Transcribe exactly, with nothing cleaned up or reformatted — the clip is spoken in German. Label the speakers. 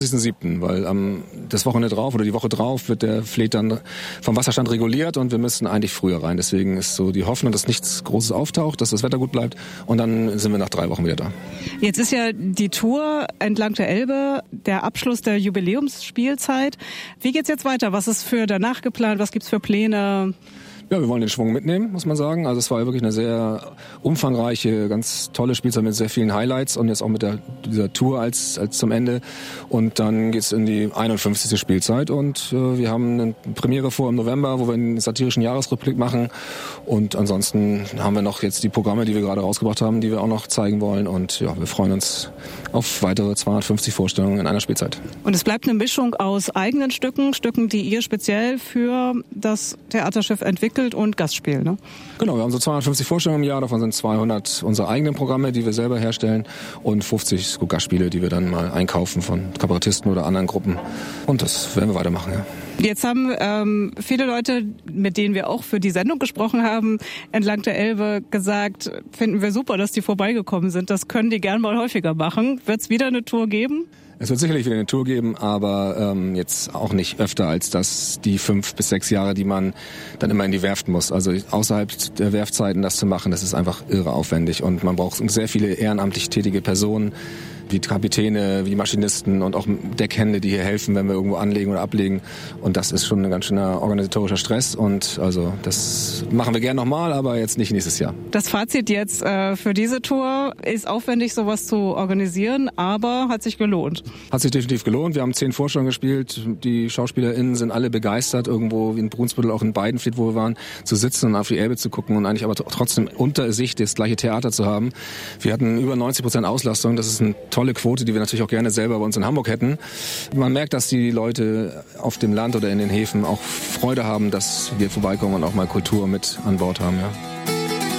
Speaker 1: siebten weil ähm, das Wochenende drauf oder die Woche drauf wird der Fleet dann vom Wasserstand reguliert und wir müssen eigentlich früher rein. Deswegen ist so die Hoffnung, dass nichts Großes auftaucht, dass das Wetter gut bleibt und dann sind wir nach drei Wochen wieder da.
Speaker 2: Jetzt ist ja die Tour entlang der Elbe der Abschluss der Jubiläumsspielzeit. Wie geht's jetzt weiter? Was ist für danach geplant? Was gibt's für Pläne?
Speaker 1: Ja, wir wollen den Schwung mitnehmen, muss man sagen. Also es war ja wirklich eine sehr umfangreiche, ganz tolle Spielzeit mit sehr vielen Highlights und jetzt auch mit der, dieser Tour als, als zum Ende. Und dann geht's in die einundfünfzigste Spielzeit und äh, wir haben eine Premiere vor im November, wo wir einen satirischen Jahresrückblick machen. Und ansonsten haben wir noch jetzt die Programme, die wir gerade rausgebracht haben, die wir auch noch zeigen wollen. Und ja, wir freuen uns auf weitere zweihundertfünfzig Vorstellungen in einer Spielzeit.
Speaker 2: Und es bleibt eine Mischung aus eigenen Stücken, Stücken, die ihr speziell für das Theaterschiff entwickelt und Gastspiel, ne?
Speaker 1: Genau, wir haben so zweihundertfünfzig Vorstellungen im Jahr, davon sind zweihundert unsere eigenen Programme, die wir selber herstellen und fünfzig Gastspiele, die wir dann mal einkaufen von Kabarettisten oder anderen Gruppen und das werden wir weitermachen, ja.
Speaker 2: Jetzt haben ähm, viele Leute, mit denen wir auch für die Sendung gesprochen haben, entlang der Elbe gesagt, finden wir super, dass die vorbeigekommen sind, das können die gern mal häufiger machen. Wird es wieder eine Tour geben?
Speaker 1: Es wird sicherlich wieder eine Tour geben, aber ähm, jetzt auch nicht öfter als das die fünf bis sechs Jahre, die man dann immer in die Werft muss. Also außerhalb der Werftzeiten das zu machen, das ist einfach irre aufwendig und man braucht sehr viele ehrenamtlich tätige Personen, wie Kapitäne, wie Maschinisten und auch Deckhände, die hier helfen, wenn wir irgendwo anlegen oder ablegen. Und das ist schon ein ganz schöner organisatorischer Stress. Und also das machen wir gerne nochmal, aber jetzt nicht nächstes Jahr.
Speaker 2: Das Fazit jetzt äh, für diese Tour ist aufwendig, sowas zu organisieren, aber hat sich gelohnt.
Speaker 1: Hat sich definitiv gelohnt. Wir haben zehn Vorstellungen gespielt. Die SchauspielerInnen sind alle begeistert, irgendwo wie in Brunsbüttel, auch in Weidenfleet, wo wir waren, zu sitzen und auf die Elbe zu gucken und eigentlich aber trotzdem unter sich das gleiche Theater zu haben. Wir hatten über neunzig Prozent Auslastung. Das ist ein tolle Quote, die wir natürlich auch gerne selber bei uns in Hamburg hätten. Man merkt, dass die Leute auf dem Land oder in den Häfen auch Freude haben, dass wir vorbeikommen und auch mal Kultur mit an Bord haben, ja.